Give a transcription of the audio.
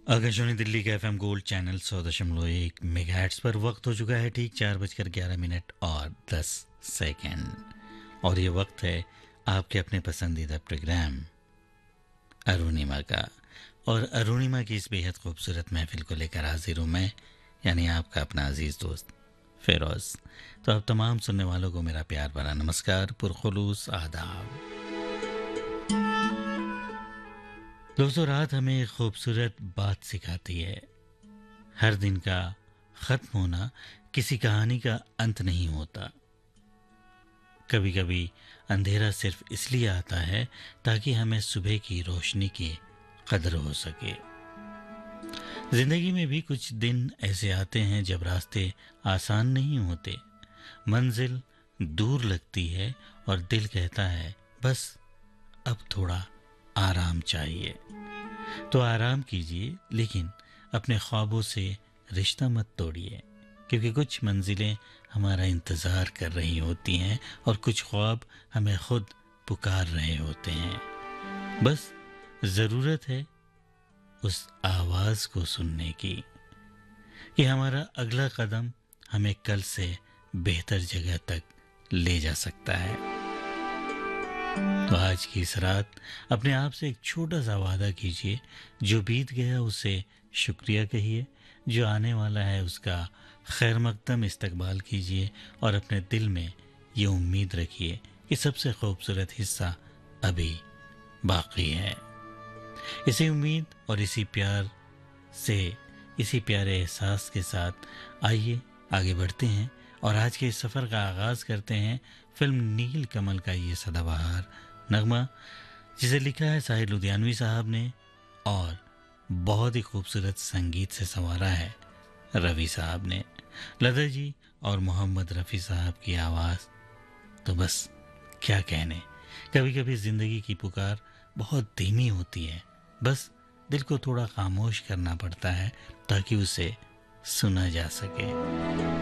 आकाशवाणी दिल्ली का FM gold channel 100.1 megahertz पर वक्त हो चुका है ठीक 4:11 और 10 सेकंड। और ये वक्त है आपके अपने पसंदीदा प्रोग्राम अरुणिमा का। और अरुणिमा की इस बेहद खूबसूरत महफिल को लेकर हाजिर हूँ मैं, यानी आपका अपना अजीज दोस्त फिरोज। तो अब तमाम सुनने वालों को मेरा प्यार भरा नमस्कार, पुरखुलूस आदाब। दोस्तों, रात हमें एक खूबसूरत बात सिखाती है। हर दिन का ख़त्म होना किसी कहानी का अंत नहीं होता। कभी कभी अंधेरा सिर्फ इसलिए आता है ताकि हमें सुबह की रोशनी की कदर हो सके। जिंदगी में भी कुछ दिन ऐसे आते हैं जब रास्ते आसान नहीं होते, मंजिल दूर लगती है और दिल कहता है बस अब थोड़ा आराम चाहिए। तो आराम कीजिए, लेकिन अपने ख्वाबों से रिश्ता मत तोड़िए, क्योंकि कुछ मंजिलें हमारा इंतज़ार कर रही होती हैं और कुछ ख्वाब हमें खुद पुकार रहे होते हैं। बस ज़रूरत है उस आवाज़ को सुनने की कि हमारा अगला कदम हमें कल से बेहतर जगह तक ले जा सकता है। तो आज की इस रात अपने आप से एक छोटा सा वादा कीजिए, जो बीत गया उसे शुक्रिया कहिए, जो आने वाला है उसका खैर मकदम इस्तकबाल कीजिए और अपने दिल में ये उम्मीद रखिए कि सबसे खूबसूरत हिस्सा अभी बाकी है। इसी उम्मीद और इसी प्यार से, इसी प्यारे एहसास के साथ आइए आगे बढ़ते हैं और आज के इस सफ़र का आगाज़ करते हैं फिल्म नील कमल का ये सदाबहार नगमा, जिसे लिखा है साहिर लुधियानवी साहब ने और बहुत ही खूबसूरत संगीत से संवारा है रवि साहब ने। लता जी और मोहम्मद रफ़ी साहब की आवाज़, तो बस क्या कहने। कभी कभी ज़िंदगी की पुकार बहुत धीमी होती है, बस दिल को थोड़ा खामोश करना पड़ता है ताकि उसे सुना जा सके।